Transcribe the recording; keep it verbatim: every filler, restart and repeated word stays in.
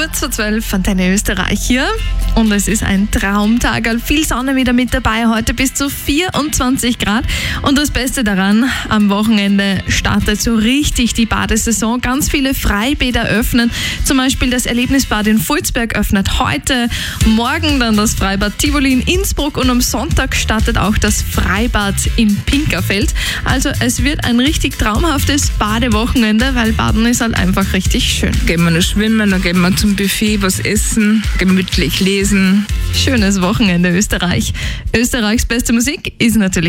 Kurz vor zwölf, Antenne Österreich hier. Und es ist ein Traumtag. Viel Sonne wieder mit dabei. Heute bis zu vierundzwanzig Grad. Und das Beste daran, am Wochenende startet so richtig die Badesaison. Ganz viele Freibäder öffnen. Zum Beispiel das Erlebnisbad in Volzberg öffnet heute. Morgen dann das Freibad Tivoli in Innsbruck. Und am Sonntag startet auch das Freibad in Pinkerfeld. Also es wird ein richtig traumhaftes Badewochenende, weil Baden ist halt einfach richtig schön. Gehen wir noch schwimmen, dann gehen wir zum Buffet, was essen, gemütlich lesen. Schönes Wochenende Österreich. Österreichs beste Musik ist natürlich